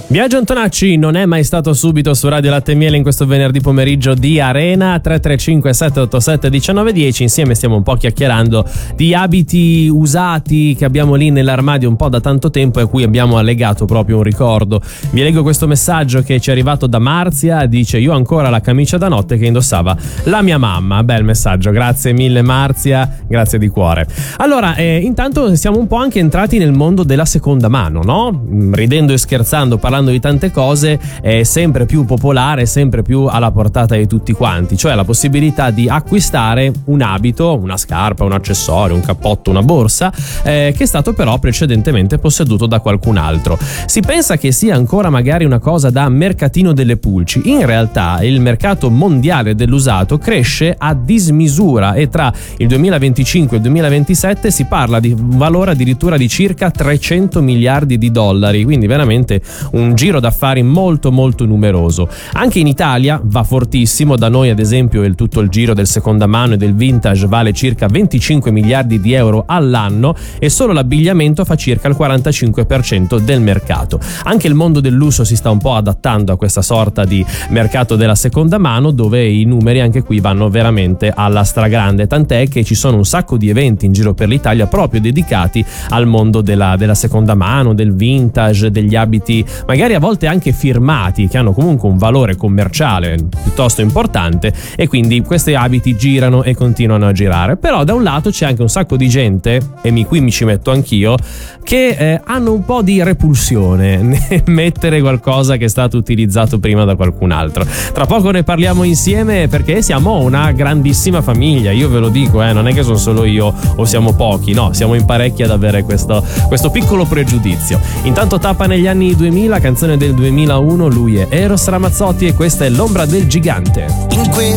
Biagio Antonacci non è mai stato subito su Radio Latte e Miele in questo venerdì pomeriggio di Arena. 335 787 1910. Insieme stiamo un po' chiacchierando di abiti usati che abbiamo lì nell'armadio un po' da tanto tempo e a cui abbiamo allegato proprio un ricordo. Vi leggo questo messaggio che ci è arrivato da Marzia. Dice: io ho ancora la camicia da notte che indossava la mia mamma. Bel messaggio, grazie mille Marzia, grazie di cuore. Allora, intanto siamo un po' anche entrati nel mondo della seconda mano, no? Ridendo e scherzando, parlando di tante cose, è sempre più popolare, sempre più alla portata di tutti quanti, cioè la possibilità di acquistare un abito, una scarpa, un accessorio, un cappotto, una borsa che è stato però precedentemente posseduto da qualcun altro. Si pensa che sia ancora magari una cosa da mercatino delle pulci. In realtà il mercato mondiale dell'usato cresce a dismisura e tra il 2025 e il 2027 si parla di un valore addirittura di circa 300 miliardi di dollari, quindi veramente un giro d'affari molto molto numeroso. Anche in Italia va fortissimo, da noi ad esempio tutto il giro del seconda mano e del vintage vale circa 25 miliardi di euro all'anno e solo l'abbigliamento fa circa il 45% del mercato. Anche il mondo del lusso si sta un po' adattando a questa sorta di mercato della seconda mano, dove i numeri anche qui vanno veramente alla stragrande, tant'è che ci sono un sacco di eventi in giro per l'Italia proprio dedicati al mondo della seconda mano, del vintage, degli abiti magari a volte anche firmati, che hanno comunque un valore commerciale piuttosto importante, e quindi questi abiti girano e continuano a girare. Però da un lato c'è anche un sacco di gente, e qui mi ci metto anch'io, che hanno un po' di repulsione nel mettere qualcosa che è stato utilizzato prima da qualcun altro. Tra poco ne parliamo insieme, perché siamo una grandissima famiglia, io ve lo dico, non è che sono solo io o siamo pochi, no, siamo in parecchi ad avere questo piccolo pregiudizio. Intanto tappa negli anni 2000, canzone del 2001, lui è Eros Ramazzotti e questa è L'ombra del gigante. In